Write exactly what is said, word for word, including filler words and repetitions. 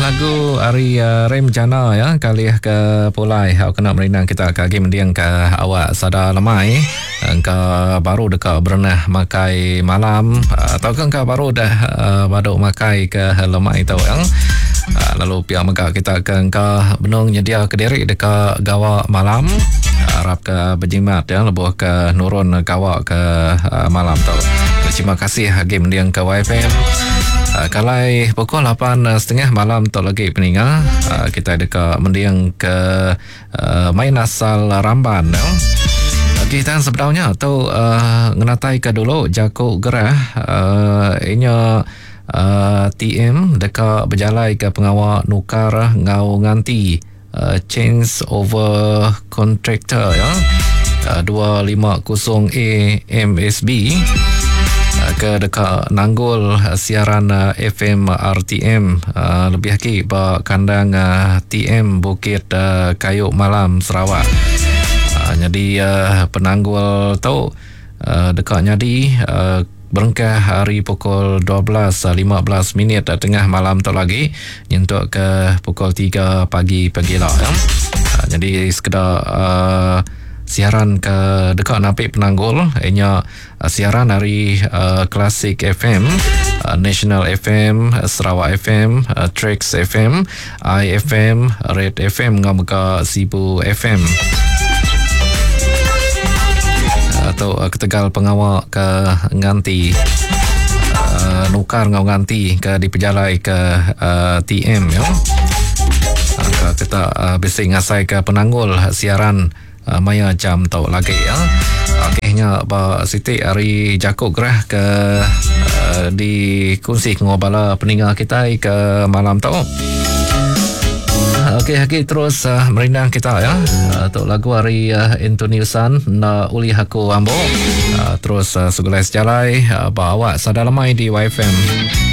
lagu Ari uh, Rem Jana ya kali ke pulai hau kena merinang kita kaki mendiang ke awak sada lemai ke baru dekat berenah makai malam atau kan ke baru dah uh, baduk makai ke lemai tau yang uh, lalu pihak megak kita ke ke benung nyedia ke diri dekat gawa malam harap ke berjimat ya lebuh ke nurun gawa ke uh, malam tau. Terima kasih hagi mendiang ke Y F M. Uh, kalai pukul lapan tiga puluh malam tu lagi peninga uh, kita dekat mendiang ke uh, main asal Ramban no? Kita sebenarnya tu uh, ngenatai ke dulu Jaku Gerah uh, inya uh, T M dekat berjalai ke pengawal nukar ngau nganti uh, change over contractor ya uh, dua lima kosong A M S B ke dekat nanggul siaran F M R T M uh, lebih lagi ba kandang uh, T M Bukit uh, Kayu Malam Sarawak. Uh, jadi uh, penanggul tu uh, dekat nyadi uh, berengkah hari pukul dua belas lima belas minit uh, tengah malam tu lagi nyentuk ke pukul tiga pagi pagi lah ya. Uh, jadi sekedar uh, siaran ke dekat napik penanggul ianya uh, siaran dari uh, Klasik F M, uh, National F M, Sarawak F M, uh, Trax F M, I F M, Red F M ngam ke Sibu F M atau uh, ketegal pengawal ke nganti uh, nukar ngau nganti ke di pejalai ke uh, T M ya. Uh, kita uh, bising ngasai ke penanggul siaran Uh, maya jam tau lagi ya. Akhirnya ba Siti hari Jakuk Gerah ke uh, di kunci ngobala peninggal kita ke malam tau. Okey, okay, terus uh, merindang kita ya. Uh, untuk lagu hari uh, Intoniusan na uli haku ambo. Uh, terus uh, segala sejalai uh, bawa sada lemai di Y F M.